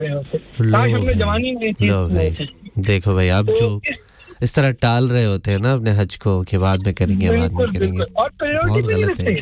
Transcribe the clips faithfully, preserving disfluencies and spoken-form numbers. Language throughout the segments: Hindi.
रहे होते, काश हमने जवानी में चीज। देखो भाई आप जो इस तरह टाल रहे होते हैं ना अपने हज को कि बाद में करेंगे बाद में करेंगे, और प्रायोरिटी भी नहीं रखते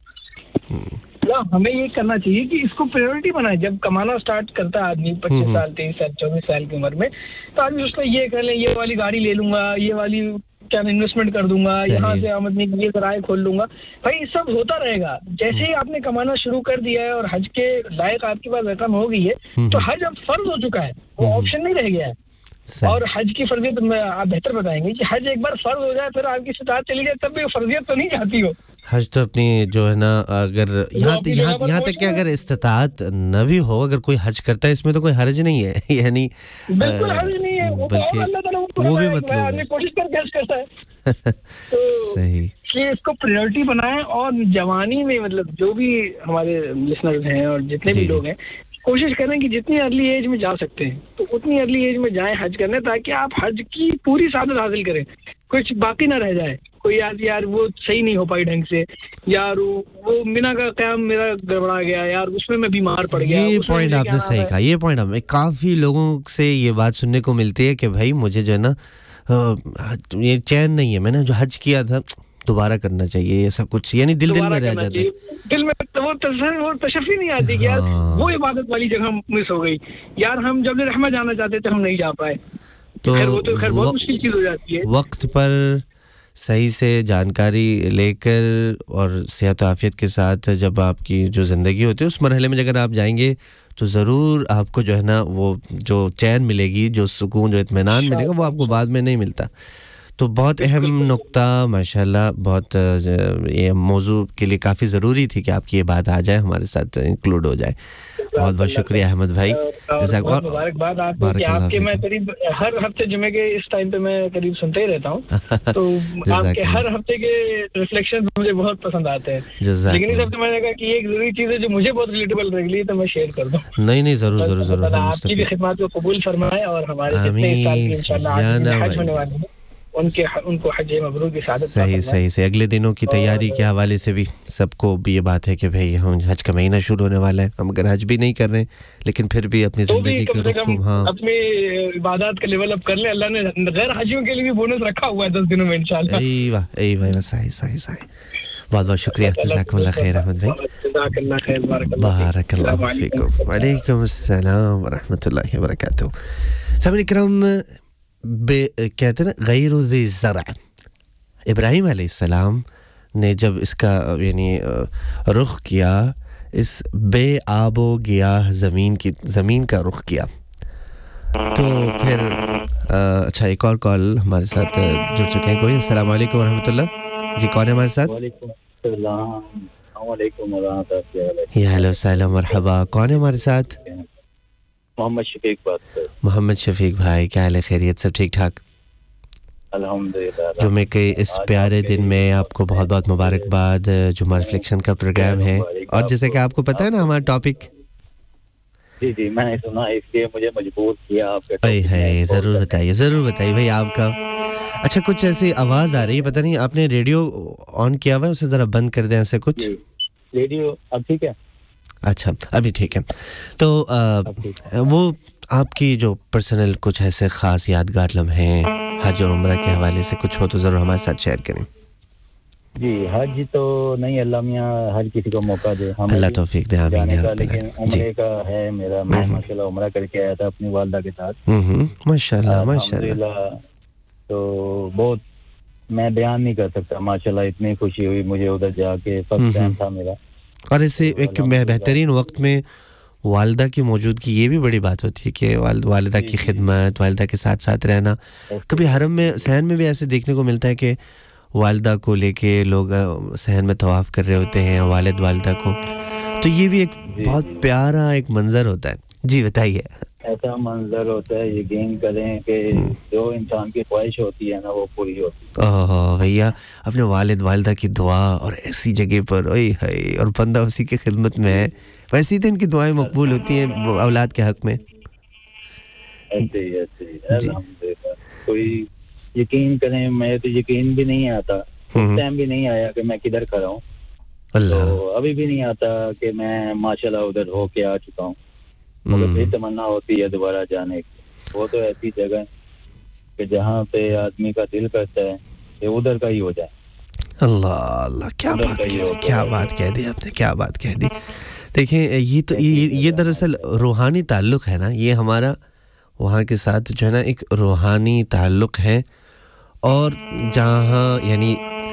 हैं। हमें ये करना चाहिए कि इसको प्रायोरिटी बनाए। जब कमाना स्टार्ट करता है आदमी पच्चीस साल तेईस साल चौबीस साल की उम्र में, तो आदमी उसका ये कर ले, ये वाली गाड़ी ले लूंगा, ये वाली क्या इन्वेस्टमेंट कर दूंगा, यहाँ से आमदनी के लिए किराए खोल लूंगा। भाई सब होता रहेगा। जैसे ही आपने कमाना शुरू कर दिया है और हज के लायक आपके पास रकम हो गई है, तो हज अब फर्ज हो चुका है, वो ऑप्शन नहीं रह गया है। और हज की फर्जियत में आप बेहतर बताएंगे कि हज एक बार फर्ज हो जाए, फिर आपकी इस्तात चली जाए, तब भी फर्जियत तो नहीं जाती हो। हज तो अपनी जो है ना, अगर यहाँ यहाँ यहाँ तक कि अगर इस्तात न भी हो, अगर कोई हज करता है इसमें तो कोई हर्ज नहीं है, यानी बिल्कुल हर्ज नहीं है, बल्कि वो भी मतलब कोशिश करके हज करता है। तो सही कि इसको प्रायोरिटी बनाएं, और जवानी में मतलब जो भी हमारे लिसनर्स हैं और जितने भी लोग हैं, कोशिश करें कि जितनी अर्ली एज में जा सकते हैं तो उतनी अर्ली एज में जाएं हज करने, ताकि आप हज की पूरी सादत हासिल करें, कुछ बाकी ना रह जाए। कोई यार यार वो सही नहीं हो पाई ढंग से, यार वो, वो मिना का क़याम मेरा गड़बड़ा गया, यार उसमें मैं बीमार पड़ गया। ये पॉइंट आपने सही कहा, ये पॉइंट हमें काफी लोगों से ये बात सुनने को मिलती है कि भाई मुझे जो है ना ये चैन नहीं है, मैंने जो हज किया था दोबारा करना चाहिए, ऐसा कुछ यानी दिल दिल में रह जाता है, दिल में तो वो वो तशफ़ी नहीं आती कि यार वो इबादत वाली जगह मिस हो गई, यार हम जब रहमा जाना चाहते थे हम नहीं जा पाए। तो खैर वो तो खैर बहुत मुश्किल चीज हो जाती है। वक्त पर सही से जानकारी लेकर और सेहत आफियत के साथ जब आपकी जो ज़िंदगी होती है उस मरहले में अगर आप जाएंगे तो ज़रूर आपको जो है ना वो जो चैन मिलेगी, जो सुकून, जो इत्मीनान मिलेगा, वो आपको बाद में नहीं मिलता। तो बहुत अहम नुक्ता माशाल्लाह, बहुत ये मौजू के लिए काफ़ी ज़रूरी थी कि आपकी ये बात आ जाए, हमारे साथ इंक्लूड हो जाए। बहुत बहुत शुक्रिया अहमद भाई, मुबारकबाद आपको कि आपके मैं करीब हर हफ्ते जुमे के इस टाइम पे मैं करीब सुनते ही रहता हूँ, तो आपके हर हफ्ते के रिफ्लेक्शन मुझे बहुत पसंद आते हैं। लेकिन इस हफ्ते मैंने कहा कि एक जरूरी चीज़ है जो मुझे बहुत रिलेटेबल लगी, तो मैं शेयर कर दूँ। नहीं नहीं जरूर जरूर जरूर, आपकी भी खिदमत को कबूल फरमाए और हमारे जितने इस साल की इंशाल्लाह हज होने वाले हैं उनके उनको हज मबरूर की सादत। सही सही से अगले दिनों की तैयारी के हवाले से भी सबको भी ये बात है कि भाई हम हज का महीना शुरू होने वाला है, हम अगर हज भी नहीं कर रहे लेकिन फिर भी अपनी जिंदगी के रुख को हाँ अपनी इबादत का लेवल अप कर ले। अल्लाह ने गैर हाजियों के लिए भी बोनस रखा हुआ है दस दिनों में इंशाल्लाह। ऐ वाह ऐ वाह, सही सही सही, बहुत बहुत शुक्रिया, जज़ाकल्लाह खैर अहमद भाई, जज़ाकल्लाह खैर, बारकल्लाह फीकुम, वालेकुम अस्सलाम व रहमतुल्लाहि व बरकातहू। सामने इकराम कहते हैं ना गैरु ज़ी ज़रअ, इब्राहिम अलैहिस्सलाम ने जब इसका यानी रुख किया, इस बेआबो गियाह ज़मीन की ज़मीन का रुख किया, तो फिर अच्छा एक और कॉल हमारे साथ जुड़ चुके हैं कोई। अस्सलाम वालेकुम व रहमतुल्लाह जी, कौन है हमारे साथ? वालेकुम अस्सलाम वालेकुम व रहमतुल्लाह। या हेलो सलाम मरहबा, कौन है हमारे साथ? मोहम्मद शफीक बात कर। मोहम्मद शफीक भाई, क्या हाल है, खैरियत, सब ठीक ठाक? अल्हम्दुलिल्लाह। जुमे के इस प्यारे दिन में आपको बहुत बहुत मुबारकबाद। जुमा रिफ्लेक्शन का प्रोग्राम है और जैसे कि आपको पता है ना हमारा टॉपिक। जी जी मैंने सुना, इसलिए मुझे मजबूर किया आपके। अरे है, जरूर बताइए जरूर बताइए भाई आपका। अच्छा कुछ ऐसी आवाज आ रही है, पता नहीं आपने रेडियो ऑन किया हुआ है, उसे जरा बंद कर दें, ऐसे कुछ। रेडियो अब ठीक है? अच्छा अभी ठीक है। तो आ, वो आपकी जो पर्सनल कुछ ऐसे खास यादगार लम्हे हज और उम्रा के हवाले से कुछ हो तो जरूर हमारे साथ शेयर करें। जी हज तो नहीं, अल्लाह मियां हर किसी को मौका दे, हम अल्लाह तौफीक दे, आमीन या रब्बल लेकिन उम्रे का है मेरा, मैं माशाल्लाह उम्रा करके आया था अपनी वालिदा के साथ। हम्म माशाल्लाह माशाल्लाह। तो बहुत मैं बयान नहीं कर सकता, माशाल्लाह इतनी खुशी हुई मुझे उधर जाके, फर्स्ट टाइम था मेरा। और ऐसे एक बेहतरीन वक्त में वालिदा की मौजूदगी, ये भी बड़ी बात होती है कि वाल, वालिदा की खिदमत, वालिदा के साथ साथ रहना। कभी हरम में सहन में भी ऐसे देखने को मिलता है कि वालिदा को लेके लोग सहन में तवाफ कर रहे होते हैं, वालिद वालिदा को, तो ये भी एक बहुत प्यारा एक मंजर होता है। जी बताइए। ऐसा मंजर होता है, यकीन करें कि जो इंसान की ख्वाहिश होती है ना वो पूरी होती है। ओह भैया, अपने वालिद वालिदा की दुआ और ऐसी जगह पर ओए हाय, और बंदा उसी की खिदमत में है, वैसे ही तो इनकी दुआएं मकबूल होती हैं औलाद के हक में। ऐसे ही ऐसे ही अल्हम्दुलिल्लाह। कोई यकीन करें, मैं तो यकीन भी नहीं आता, उस टाइम भी नहीं आया कि मैं किधर खड़ा हूँ, तो अभी भी नहीं आता कि मैं माशाल्लाह उधर होके आ चुका हूँ। मगर फिर तमन्ना होती है दोबारा जाने की। वो तो ऐसी जगह है कि जहाँ पे आदमी का दिल करता है कि उधर का ही हो जाए। अल्लाह अल्लाह, क्या बात कह दी, क्या बात कह दी आपने, क्या बात कह दी। देखिए ये तो ये ये दरअसल रूहानी ताल्लुक़ है ना, ये हमारा वहाँ के साथ जो है ना एक रूहानी ताल्लुक़ है। और जहाँ यानी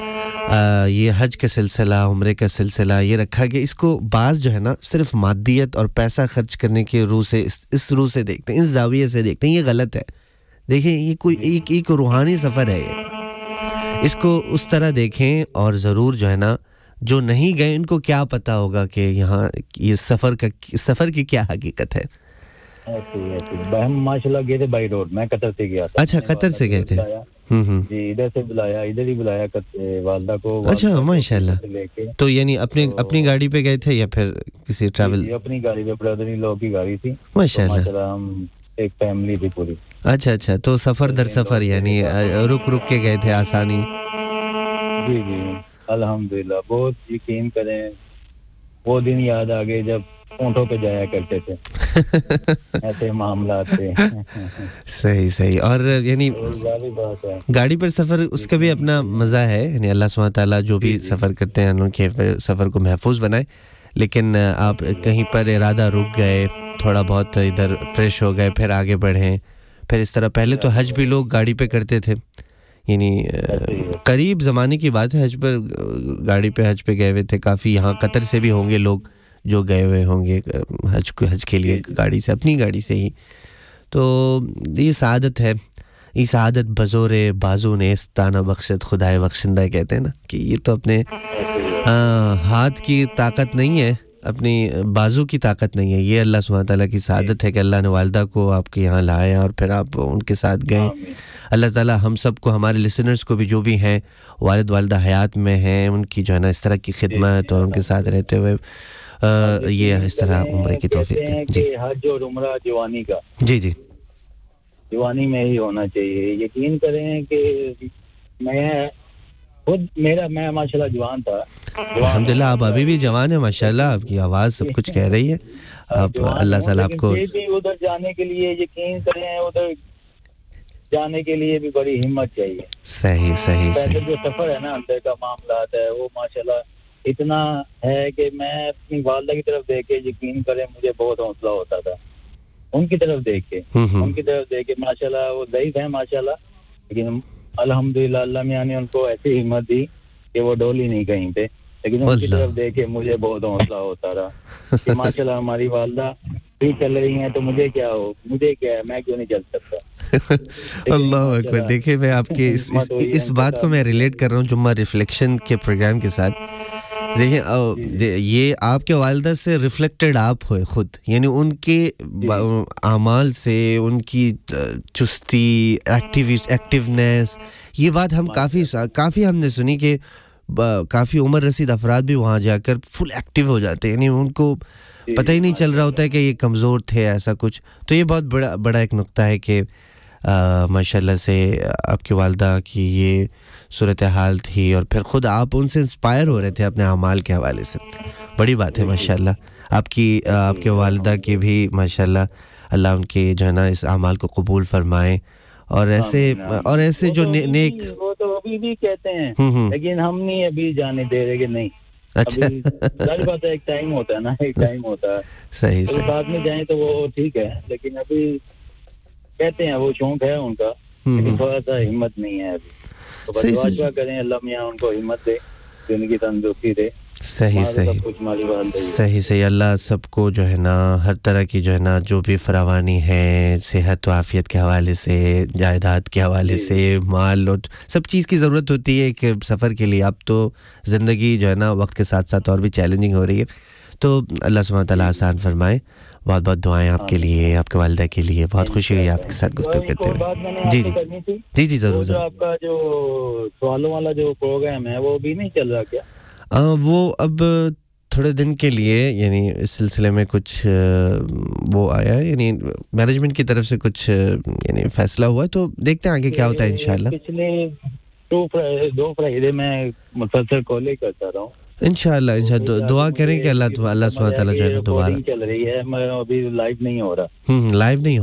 ये हज का सिलसिला, उम्रे का सिलसिला ये रखा गया, इसको बाज़ जो है ना सिर्फ मादियत और पैसा खर्च करने के रूह से, इस, इस रूह से देखते हैं, इस जाविये से देखते हैं, ये गलत है। देखिए ये कोई एक एक रूहानी सफ़र है, ये इसको उस तरह देखें। और ज़रूर जो है ना जो नहीं गए इनको क्या पता होगा कि यहाँ ये सफ़र का सफ़र की क्या हकीकत है। हम माशाल्लाह गए थे बाई रोड, मैं कतर से गया था। अच्छा, कतर से गए थे। हम्म हम्म जी, इधर से बुलाया, इधर ही बुलाया वालदा को। अच्छा माशाल्लाह। तो यानी अपने तो, अपनी गाड़ी पे गए थे या फिर किसी ट्रैवल? अपनी गाड़ी पे, ब्रदर इन लोग की गाड़ी थी माशाल्लाह। तो हम एक फैमिली थी पूरी। अच्छा अच्छा, तो सफर दर सफर यानी रुक रुक के गए थे, आसानी? जी जी अल्हम्दुलिल्लाह। बहुत यकीन करें वो दिन याद आ गए जब ऊँटों पे जाया करते थे। ऐसे मामला थे। सही सही। और यानी गाड़ी पर सफ़र उसका भी अपना मज़ा है, यानी अल्लाह सुब्हान ताला जो भी सफ़र करते हैं उनके सफ़र को महफूज बनाए। लेकिन आप कहीं पर इरादा रुक गए, थोड़ा बहुत इधर फ्रेश हो गए, फिर आगे बढ़ें, फिर इस तरह। पहले तो हज भी लोग गाड़ी पे करते थे, यानी करीब ज़माने की बात है, हज पर गाड़ी पे हज पे गए हुए थे काफ़ी। यहाँ कतर से भी होंगे लोग जो गए हुए होंगे हज हज के लिए गाड़ी से, अपनी गाड़ी से ही। तो ये सआदत है, ये सआदत बज़ोरे बाजू ने ताना बख्शत खुदाए बख्शिंदा, कहते हैं ना कि ये तो अपने आ, हाथ की ताकत नहीं है, अपनी बाजू की ताकत नहीं है, ये अल्लाह सुब्हान ताला की सआदत है कि अल्लाह ने वालदा को आपके यहाँ लाया और फिर आप उनके साथ गए। अल्लाह ताला हम सब को, हमारे लिसनर्स को भी जो भी हैं वालिद वालिदा हयात में हैं, उनकी जो है ना इस तरह की खिदमत और उनके साथ रहते हुए आ, ये इस तरह उम्र की तौफीक दी। जी, हज और उम्रा जवानी का, जी जी जवानी में ही होना चाहिए। यकीन करें कि मैं खुद, मेरा मैं माशाल्लाह जवान था। अल्हम्दुलिल्लाह, आप अभी भी जवान है माशाल्लाह, आपकी आवाज़ सब कुछ कह रही है। आप अल्लाह ताला आपको उधर जाने के लिए, यकीन करें उधर जाने के लिए भी बड़ी हिम्मत चाहिए। सही सही सही। जो सफर है ना अंदर का मामला है वो माशाल्लाह इतना है कि मैं अपनी वालदा की तरफ देख के, यकीन करें मुझे बहुत हौसला होता था उनकी तरफ देख के, उनकी तरफ देख के। माशाल्लाह वो ज़ईफ है माशाल्लाह, लेकिन अल्हम्दुलिल्लाह अल्लाह मियां ने उनको ऐसी हिम्मत दी कि वो डोली नहीं कहीं पे। लेकिन उनकी तरफ देख के मुझे बहुत हौसला होता रहा कि माशाल्लाह हमारी वालदा भी चल रही हैं तो मुझे क्या हो, मुझे क्या है, मैं क्यों नहीं चल सकता। अल्लाह अकबर। देखिए मैं आपके इस, इस, इस बात को मैं रिलेट कर रहा हूँ जुम्मा रिफ्लेक्शन के प्रोग्राम के साथ। देखिए ये आपके वालिदा से रिफ्लेक्टेड आप हुए खुद, यानी उनके आमाल से, उनकी चुस्ती, एक्टिव एक्टिवनेस, ये बात हम काफ़ी काफ़ी हमने सुनी कि काफ़ी उम्र रसीद अफराद भी वहाँ जाकर फुल एक्टिव हो जाते हैं, यानी उनको पता ही नहीं चल रहा होता है कि ये कमज़ोर थे, ऐसा कुछ। तो ये बहुत बड़ा बड़ा एक नुक्ता है कि माशाल्लाह से आपकी वालिदा की ये सूरत हाल थी और फिर ख़ुद आप उनसे इंस्पायर हो रहे थे अपने अमाल के हवाले से। बड़ी बात है माशाल्लाह। आपकी आपके वालिदा के भी माशाल्लाह अल्लाह उनके जो है ना इस अमाल को कबूल फरमाए। और ऐसे और ऐसे जो ने, नेक वो तो अभी भी कहते हैं, लेकिन हम नहीं अभी जाने दे रहे कि नहीं। अच्छा, सच बात है, एक टाइम होता है ना, एक टाइम होता है। सही सही। बाद में जाए तो वो ठीक है, लेकिन अभी कहते हैं वो शौक है उनका, लेकिन थोड़ा सा हिम्मत नहीं है अभी। तो बस दुआ करें अल्लाह मियां उनको हिम्मत दे, जिंदगी तंदुरुस्ती दे। सही सही सही सही। अल्लाह सबको जो है ना हर तरह की जो है ना जो भी फरावानी है, सेहत व आफियत के हवाले से, जायदाद के हवाले से, माल और सब चीज़ की ज़रूरत होती है एक सफ़र के लिए। अब तो ज़िंदगी जो है ना वक्त के साथ साथ और भी चैलेंजिंग हो रही है, तो अल्लाह सुब्हान तआला आसान फरमाए। बहुत बहुत दुआएं आपके लिए, आपके वालिदा के लिए। बहुत खुशी हुई आपके साथ गुफ्तगू करते हुए। जी जी जी जी ज़रूर ज़रूर। आपका जो सवालों वाला जो प्रोग्राम है वो भी नहीं चल रहा क्या? आ, वो अब थोड़े दिन के लिए, यानी इस सिलसिले में कुछ वो आया है, यानी मैनेजमेंट की तरफ से कुछ यानी फैसला हुआ है, तो देखते हैं आगे क्या होता है इंशाल्लाह। पिछले दो दो फ्राइडे में मुसलसल कॉल करता रहा हूँ, इंशाल्लाह इंशाल्लाह दुआ करें कि अल्लाह अल्लाह सुब्हानहू व तआला जो है दोबारा चल रही है, मैं अभी लाइव नहीं हो रहा। हम्म लाइव नहीं